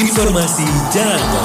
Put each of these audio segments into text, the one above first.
Informasi Jalan Tol.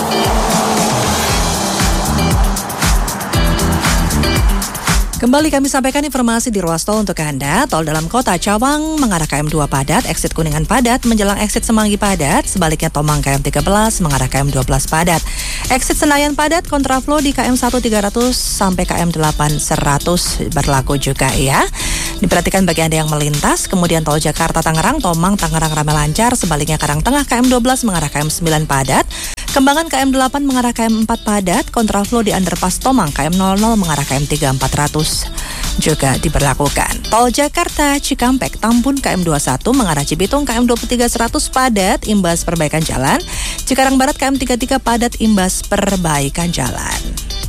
Kembali kami sampaikan informasi di ruas tol untuk Anda. Tol dalam kota Cawang mengarah KM 2 padat, exit Kuningan padat, menjelang exit Semanggi padat, sebaliknya Tomang KM 13 mengarah KM 12 padat. Exit Senayan padat, kontraflow di KM 1300 sampai KM 8100 berlaku juga ya. Diperhatikan bagi Anda yang melintas. Kemudian tol Jakarta Tangerang, Tomang Tangerang ramai lancar, sebaliknya Karang Tengah KM 12 mengarah KM 9 padat. Kembangan KM 8 mengarah KM 4 padat, kontraflow di underpass Tomang KM 00 mengarah KM 3400 juga diberlakukan. Tol Jakarta Cikampek Tambun KM 21 mengarah Cibitung KM 23100 padat imbas perbaikan jalan. Cikarang Barat KM 33 padat imbas perbaikan jalan.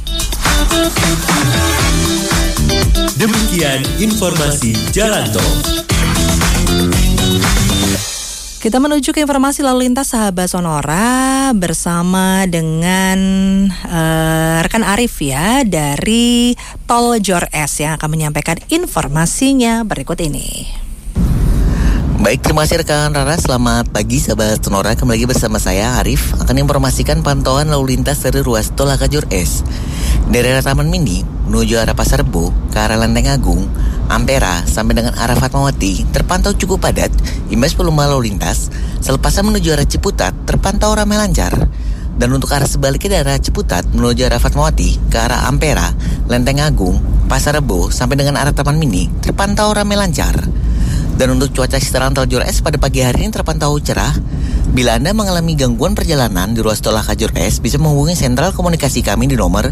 Demikian informasi Jalan Tol. Kita menuju ke informasi lalu lintas sahabat Sonora bersama dengan rekan Arif ya dari Tol Jor S yang akan menyampaikan informasinya berikut ini. Baik, terima kasih rekan Rara. Selamat pagi sahabat Sonora. Kembali lagi bersama saya Arif akan informasikan pantauan lalu lintas dari ruas Tol Jor S. Dari arah Taman Mini menuju arah Pasar Rebo ke arah Lenteng Agung, Ampera sampai dengan arah Fatmawati terpantau cukup padat, imbas volume lalu lintas. Selepasan menuju arah Ciputat terpantau ramai lancar. Dan untuk arah sebaliknya dari arah Ciputat menuju arah Fatmawati ke arah Ampera, Lenteng Agung, Pasar Rebo sampai dengan arah Taman Mini terpantau ramai lancar. Dan untuk cuaca sekitaran Tol Jor S pada pagi hari ini terpantau cerah. Bila Anda mengalami gangguan perjalanan di ruas Tol Jor S, bisa menghubungi sentral komunikasi kami di nomor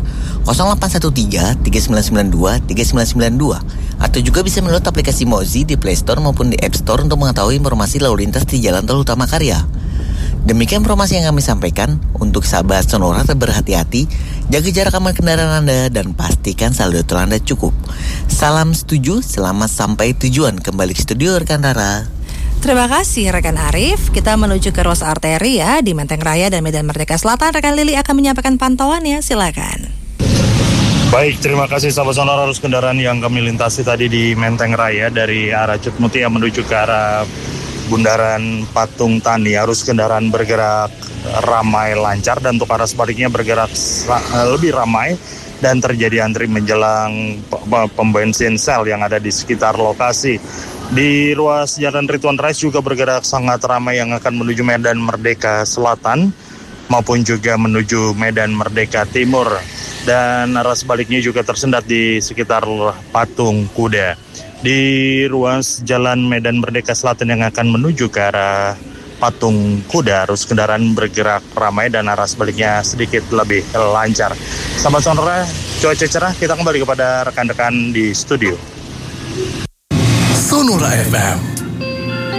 0813-3992-3992 atau juga bisa mendownload aplikasi Mozi di Play Store maupun di App Store untuk mengetahui informasi lalu lintas di Jalan Tol Utama Karya. Demikian informasi yang kami sampaikan. Untuk sahabat Sonora, berhati-hati, jaga jarak aman kendaraan Anda dan pastikan saldo tol Anda cukup. Salam setuju, selamat sampai tujuan. Kembali ke studio rekan Rara. Terima kasih rekan Arif. Kita menuju ke ruas arteri ya di Menteng Raya dan Medan Merdeka Selatan. Rekan Lili akan menyampaikan pantauannya, silakan. Baik, terima kasih sahabat Sonora. Arus kendaraan yang kami lintasi tadi di Menteng Raya dari arah Cutmutia menuju ke arah Bundaran Patung Tani, arus kendaraan bergerak ramai lancar dan untuk arah sebaliknya bergerak lebih ramai dan terjadi antri menjelang pembensin sel yang ada di sekitar lokasi. Di ruas Jalan Rituan Rais juga bergerak sangat ramai yang akan menuju Medan Merdeka Selatan maupun juga menuju Medan Merdeka Timur. Dan arah sebaliknya juga tersendat di sekitar Patung Kuda. Di ruas Jalan Medan Merdeka Selatan yang akan menuju ke arah Patung Kuda, arus kendaraan bergerak ramai dan arah sebaliknya sedikit lebih lancar. Sahabat Sonora, cuaca cerah, kita kembali kepada rekan-rekan di studio. Sonora FM